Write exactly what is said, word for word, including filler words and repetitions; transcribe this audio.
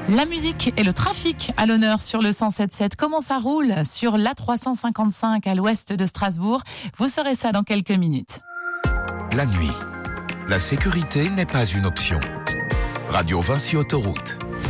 La musique et le trafic à l'honneur sur le cent sept sept. Comment ça roule sur l'A trois cent cinquante-cinq à l'ouest de Strasbourg? Vous saurez ça dans quelques minutes. La nuit, la sécurité n'est pas une option. Radio Vinci Autoroute.